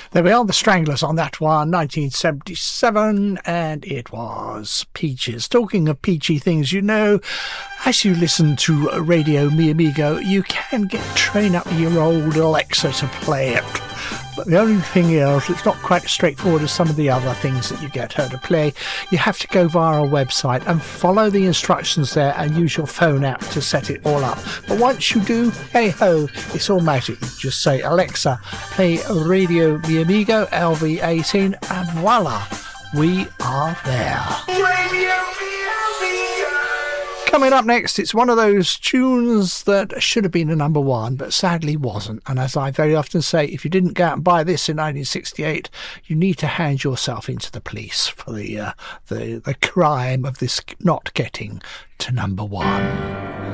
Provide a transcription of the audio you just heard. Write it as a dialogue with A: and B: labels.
A: There we are, the Stranglers on that one, 1977, and it was Peaches. Talking of peachy things, you know, as you listen to Radio Mi Amigo, you can train up your old Alexa to play it. But the only thing is, it's not quite as straightforward as some of the other things that you get her to play. You have to go via our website and follow the instructions there and use your phone app to set it all up. But once you do, hey ho, it's all magic. You just say, Alexa, play Radio Mi Amigo LV18, and voila, we are there. Radio Mi Amigo. Coming up next, it's one of those tunes that should have been a number one, but sadly wasn't. And as I very often say, if you didn't go out and buy this in 1968, you need to hand yourself into the police for the crime of this not getting to number one.